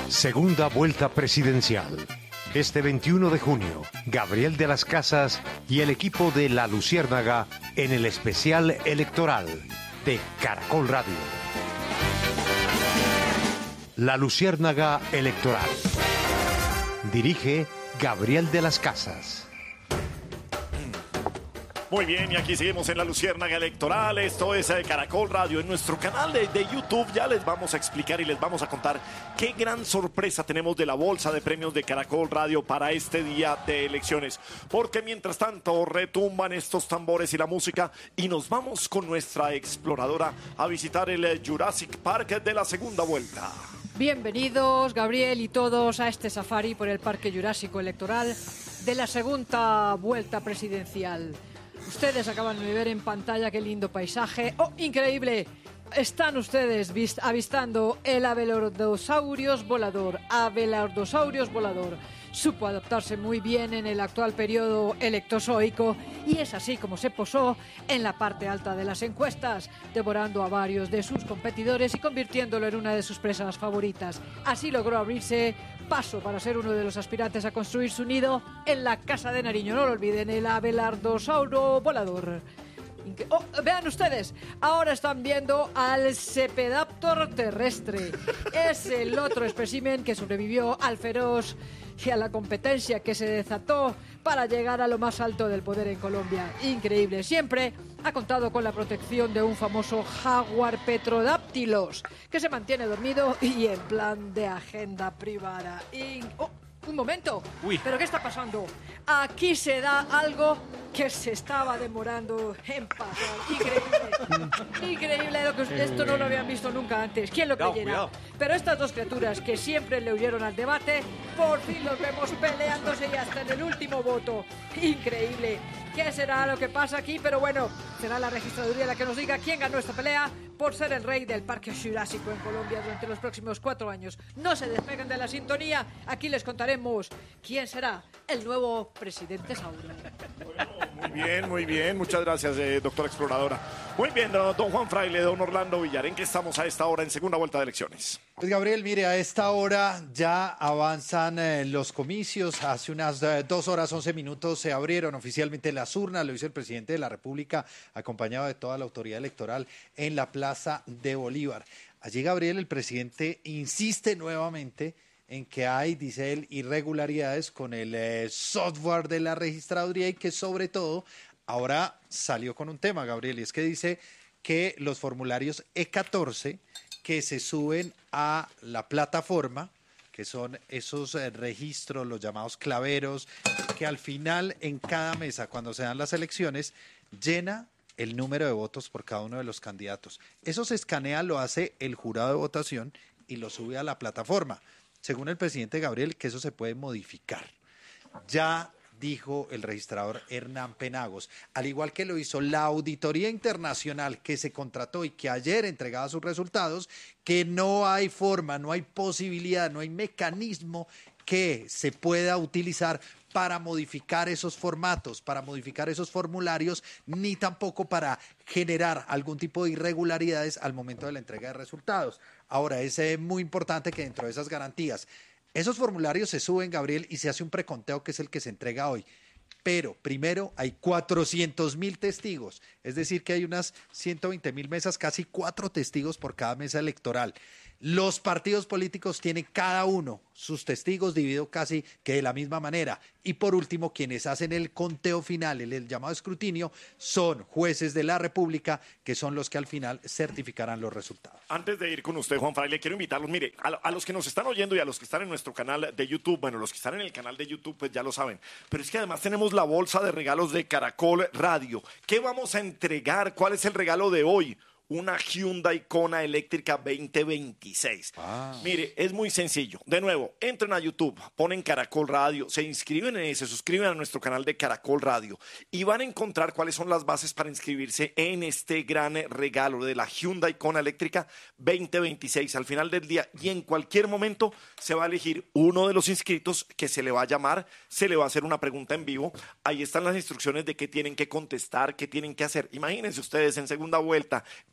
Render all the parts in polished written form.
Segunda vuelta presidencial. Este 21 de junio, Gabriel de las Casas y el equipo de La Luciérnaga en el especial electoral de Caracol Radio. La Luciérnaga Electoral. Dirige Gabriel de las Casas. Muy bien, y aquí seguimos en La Luciérnaga Electoral. Esto es Caracol Radio. En nuestro canal de YouTube ya les vamos a explicar y les vamos a contar qué gran sorpresa tenemos de la bolsa de premios de Caracol Radio para este día de elecciones. Porque mientras tanto retumban estos tambores y la música y nos vamos con nuestra exploradora a visitar el Jurassic Park de la segunda vuelta. Bienvenidos, Gabriel y todos, a este safari por el Parque Jurásico Electoral de la segunda vuelta presidencial. Ustedes acaban de ver en pantalla qué lindo paisaje. ¡Oh, increíble! Están ustedes avistando el Abelardosaurus volador. Abelardosaurus volador. Supo adaptarse muy bien en el actual periodo electozoico y es así como se posó en la parte alta de las encuestas, devorando a varios de sus competidores y convirtiéndolo en una de sus presas favoritas. Así logró abrirse paso para ser uno de los aspirantes a construir su nido en la Casa de Nariño. No lo olviden, el Abelardosauro volador. Oh, vean ustedes, ahora están viendo al Cepedaptor terrestre. Es el otro espécimen que sobrevivió al feroz y a la competencia que se desató para llegar a lo más alto del poder en Colombia. Increíble. Siempre ha contado con la protección de un famoso jaguar Petrodactylos que se mantiene dormido y en plan de agenda privada. Un momento. Uy. ¿Pero qué está pasando? Aquí se da algo que se estaba demorando en pasar. Increíble. Increíble. Esto no lo habían visto nunca antes. ¿Quién lo creyera? Cuidado. Pero estas dos criaturas que siempre le huyeron al debate, por fin los vemos peleándose y hasta en el último voto. Increíble. ¿Qué será lo que pasa aquí? Pero bueno, será la registraduría la que nos diga quién ganó esta pelea por ser el rey del Parque Jurásico en Colombia durante los próximos 4 años. No se despeguen de la sintonía. Aquí les contaremos quién será el nuevo presidente Sauro. Bueno, muy bien. Muchas gracias, doctora exploradora. Muy bien, don Juan Fraile, don Orlando Villar. ¿En qué estamos a esta hora en segunda vuelta de elecciones? Pues Gabriel, mire, a esta hora ya avanzan los comicios. Hace unas 2 horas, 11 minutos se abrieron oficialmente las urnas. Lo hizo el presidente de la República, acompañado de toda la autoridad electoral, en la Plaza de Bolívar. Allí, Gabriel, el presidente insiste nuevamente en que hay, dice él, irregularidades con el software de la registraduría y que sobre todo ahora salió con un tema, Gabriel, y es que dice que los formularios E14 que se suben a la plataforma, que son esos registros, los llamados claveros, que al final en cada mesa, cuando se dan las elecciones, llena el número de votos por cada uno de los candidatos. Eso se escanea, lo hace el jurado de votación y lo sube a la plataforma. Según el presidente Gabriel, que eso se puede modificar. Ya dijo el registrador Hernán Penagos, al igual que lo hizo la Auditoría Internacional que se contrató y que ayer entregaba sus resultados, que no hay forma, no hay posibilidad, no hay mecanismo que se pueda utilizar para modificar esos formatos, para modificar esos formularios, ni tampoco para generar algún tipo de irregularidades al momento de la entrega de resultados. Ahora, es muy importante que dentro de esas garantías, esos formularios se suben, Gabriel, y se hace un preconteo que es el que se entrega hoy. Pero primero hay 400.000 testigos, es decir que hay unas 120.000 mesas, casi 4 testigos por cada mesa electoral. Los partidos políticos tienen cada uno sus testigos dividido casi que de la misma manera. Y por último, quienes hacen el conteo final, el llamado escrutinio, son jueces de la República, que son los que al final certificarán los resultados. Antes de ir con usted, Juan Fraile, quiero invitarlos, mire, a los que nos están oyendo y a los que están en nuestro canal de YouTube, bueno, los que están en el canal de YouTube, pues ya lo saben, pero es que además tenemos la bolsa de regalos de Caracol Radio. ¿Qué vamos a entregar? ¿Cuál es el regalo de hoy? Una Hyundai Kona eléctrica 2026. Mire, es muy sencillo. De nuevo, entren a YouTube, ponen Caracol Radio, se suscriben a nuestro canal de Caracol Radio y van a encontrar cuáles son las bases para inscribirse en este gran regalo de la Hyundai Kona eléctrica 2026. Al final del día y en cualquier momento se va a elegir uno de los inscritos que se le va a llamar, se le va a hacer una pregunta en vivo. Ahí están las instrucciones de qué tienen que contestar, qué tienen que hacer. Imagínense ustedes en segunda vuelta,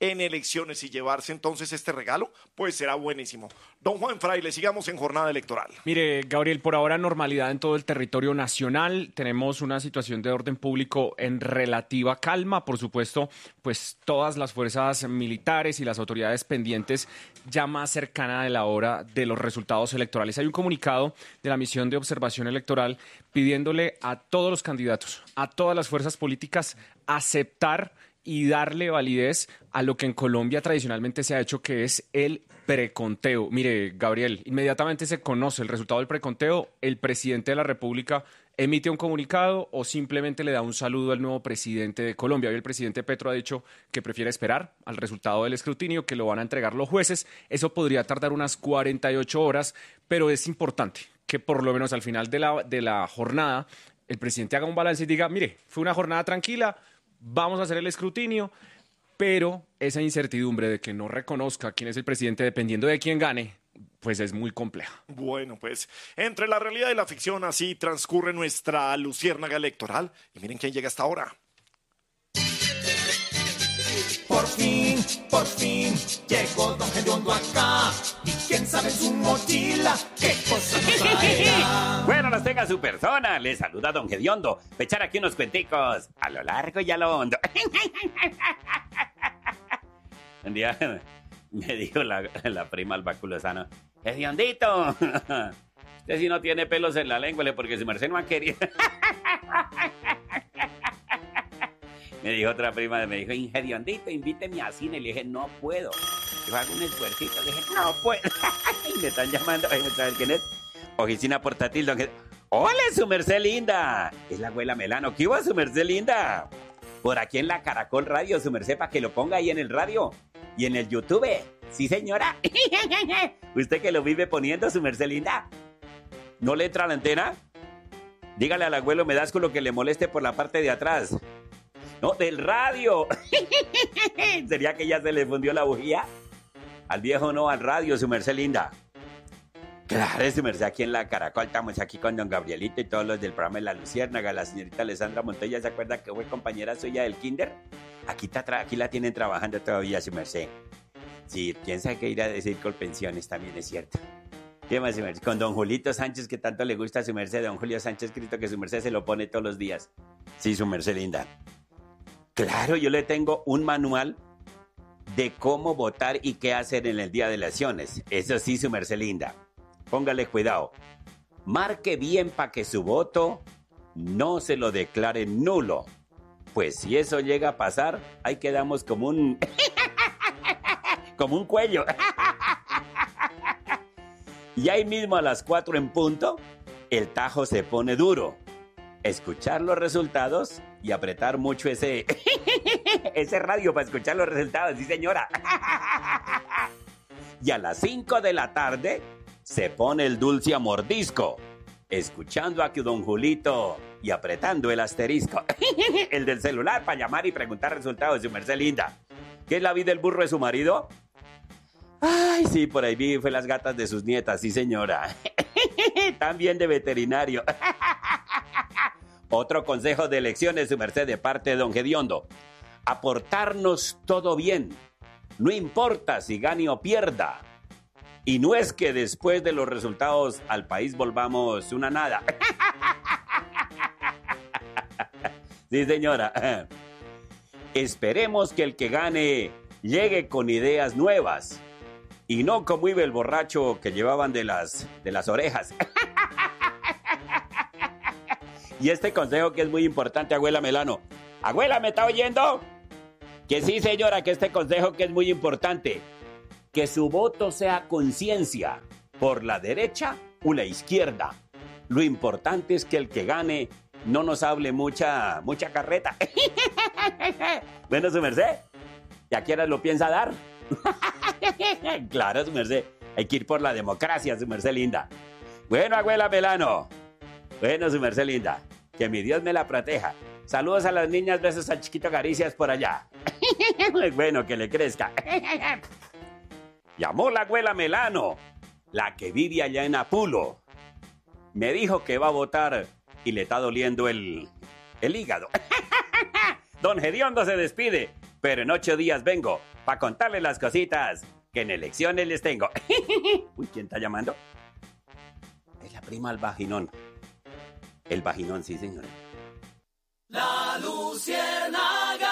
en elecciones y llevarse entonces este regalo, pues será buenísimo. Don Juan Fraile, sigamos en jornada electoral. Mire, Gabriel, por ahora normalidad en todo el territorio nacional. Tenemos una situación de orden público en relativa calma. Por supuesto, pues todas las fuerzas militares y las autoridades pendientes ya más cercana de la hora de los resultados electorales. Hay un comunicado de la misión de observación electoral pidiéndole a todos los candidatos, a todas las fuerzas políticas, aceptar y darle validez a lo que en Colombia tradicionalmente se ha hecho, que es el preconteo. Mire, Gabriel, inmediatamente se conoce el resultado del preconteo, el presidente de la República emite un comunicado o simplemente le da un saludo al nuevo presidente de Colombia. Hoy el presidente Petro ha dicho que prefiere esperar al resultado del escrutinio, que lo van a entregar los jueces. Eso podría tardar unas 48 horas, pero es importante que por lo menos al final de la jornada el presidente haga un balance y diga, mire, fue una jornada tranquila, vamos a hacer el escrutinio, pero esa incertidumbre de que no reconozca quién es el presidente dependiendo de quién gane, pues es muy compleja. Bueno, pues entre la realidad y la ficción así transcurre nuestra luciérnaga electoral. Y miren quién llega hasta ahora. Por fin, llegó Don Gediondo acá. Y quién sabe su mochila, qué cosa nos traerá. Bueno, los tenga su persona. Les saluda Don Gediondo. Voy a echar aquí unos cuenticos a lo largo y a lo hondo. Un día me dijo la prima al baculosano, Gediondito, usted si no tiene pelos en la lengua, porque su merced no ha querido. Me dijo otra prima, me dijo, Gediondito, invíteme a cine. Le dije, no puedo. Yo hago un esfuercito. Le dije, no puedo. Y me están llamando. ¿Saben quién es? Oficina portátil, don Gediondo. ¡Hola, su merced linda! Es la abuela Melano. ¿Qué hubo, su merced linda? Por aquí en la Caracol Radio, su merced, para que lo ponga ahí en el radio y en el YouTube. Sí, señora. ¿Usted que lo vive poniendo, su merced linda? ¿No le entra la antena? Dígale al abuelo Medásculo que le moleste por la parte de atrás. No, del radio. ¿Sería que ya se le fundió la bujía? Al viejo no, al radio, su merced linda. Claro, su merced, aquí en la Caracol estamos aquí con don Gabrielito y todos los del programa de La Luciérnaga. La señorita Alessandra Montoya, ¿se acuerda que fue compañera suya del kinder? Aquí la tienen trabajando todavía, su merced. Sí, piensa que ir a decir con pensiones también es cierto. ¿Qué más, su merced? Con don Julito Sánchez, que tanto le gusta a su merced. Don Julio Sánchez, Cristo, que su merced se lo pone todos los días. Sí, su merced linda. Claro, yo le tengo un manual de cómo votar y qué hacer en el día de elecciones. Eso sí, su merced linda. Póngale cuidado. Marque bien para que su voto no se lo declare nulo. Pues si eso llega a pasar, ahí quedamos como un... como un cuello. Y ahí mismo a las 4 en punto, el tajo se pone duro. Escuchar los resultados y apretar mucho ese radio para escuchar los resultados, sí señora. Y a las 5 de la tarde se pone el dulce a mordisco, escuchando a que don Julito y apretando el asterisco, el del celular para llamar y preguntar resultados, su merced linda. ¿Qué es la vida del burro de su marido? Ay, sí, por ahí vi, fue las gatas de sus nietas, sí señora. También de veterinario. Otro consejo de elecciones, su merced, de parte de don Gediondo. Aportarnos todo bien. No importa si gane o pierda. Y no es que después de los resultados al país volvamos una nada. Sí, señora. Esperemos que el que gane llegue con ideas nuevas. Y no como iba el borracho que llevaban de las orejas. Y este consejo que es muy importante, abuela Melano. Abuela, ¿me está oyendo? Que sí, señora, que este consejo que es muy importante. Que su voto sea conciencia, por la derecha o la izquierda. Lo importante es que el que gane no nos hable mucha carreta. Bueno, su merced, ¿y a qué hora lo piensa dar? Claro, su merced, hay que ir por la democracia, su merced linda. Bueno, abuela Melano. Bueno, su merced linda, que mi Dios me la proteja. Saludos a las niñas, besos al chiquito, caricias por allá. Bueno, que le crezca. Llamó la abuela Melano, la que vive allá en Apulo. Me dijo que va a votar y le está doliendo el hígado. Don Gediondo se despide, pero en 8 días vengo para contarles las cositas que en elecciones les tengo. Uy, ¿quién está llamando? Es la prima del vaginón. El vaginón, sí, señor. La Luciérnaga.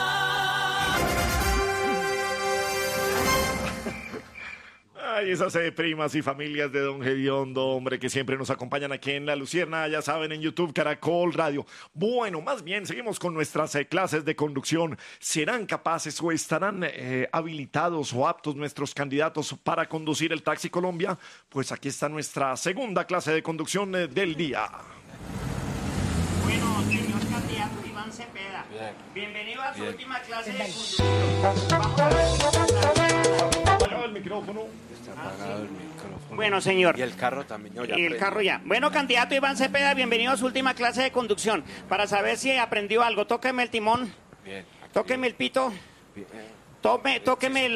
Ay, esas primas y familias de Don Gediondo, hombre, que siempre nos acompañan aquí en La Luciérnaga, ya saben, en YouTube, Caracol Radio. Bueno, más bien, seguimos con nuestras clases de conducción. ¿Serán capaces o estarán habilitados o aptos nuestros candidatos para conducir el Taxi Colombia? Pues aquí está nuestra segunda clase de conducción del día. Bueno, señor candidato Iván Cepeda, bienvenido a su última clase de conducción. Vamos a ver si Apagado el micrófono. Está apagado el micrófono. Bueno, señor. Y el carro también. No, ya Y el prende. carro ya. Bueno, candidato Iván Cepeda, bienvenido a su última clase de conducción. Para saber si aprendió algo, tóqueme el timón, Bien. aquí. tóqueme el pito, Bien. tóqueme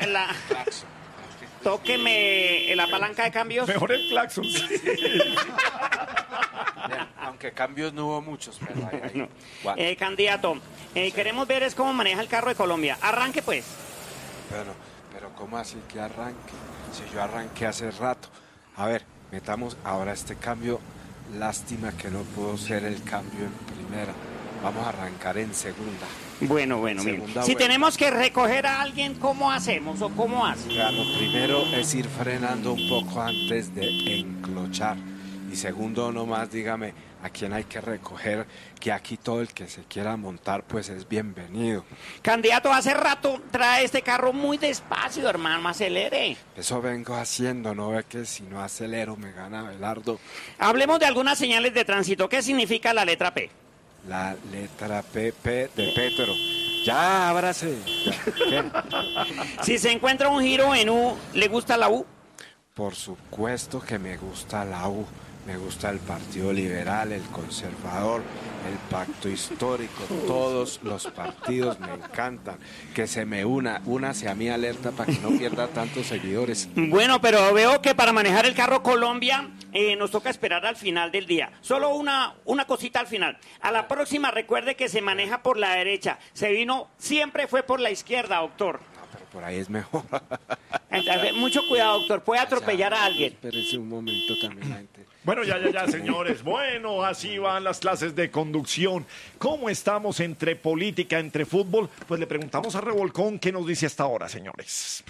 tóqueme la palanca de cambios. Mejor el claxon. Sí. Bien, aunque cambios no hubo muchos, pero ahí. No. Bueno, Candidato, queremos ver es cómo maneja el carro de Colombia. Arranque pues. pero ¿cómo así que arranque? Si yo arranqué hace rato. A ver, metamos ahora este cambio. Lástima que no puedo ser el cambio en primera. Vamos a arrancar en segunda. Bueno, mire. Segunda Si vuelta. tenemos que recoger a alguien, ¿cómo hacemos o cómo hace? Mira, lo primero es ir frenando un poco antes de enclochar. Y segundo, nomás dígame a quién hay que recoger, que aquí todo el que se quiera montar pues es bienvenido. Candidato, hace rato trae este carro muy despacio, hermano, acelere. Eso vengo haciendo, ¿no ve que si no acelero me gana Belardo? Hablemos de algunas señales de tránsito. ¿Qué significa la letra P? La letra P de Petro. Ya, ábrase. ¿Qué? Si se encuentra un giro en U, ¿le gusta la U? Por supuesto que me gusta la U. Me gusta el Partido Liberal, el Conservador, el Pacto Histórico, todos los partidos me encantan. Que se me únase a mi alerta para que no pierda tantos seguidores. Bueno, pero veo que para manejar el carro Colombia nos toca esperar al final del día. Solo una cosita al final. A la próxima recuerde que se maneja por la derecha. Siempre fue por la izquierda, doctor. No, pero por ahí es mejor. Entonces, mucho cuidado, doctor. Puede atropellar a alguien. Espérese un momento también, gente. Bueno, ya, señores. Bueno, así van las clases de conducción. ¿Cómo estamos entre política, entre fútbol? Pues le preguntamos a Revolcón qué nos dice hasta ahora, señores.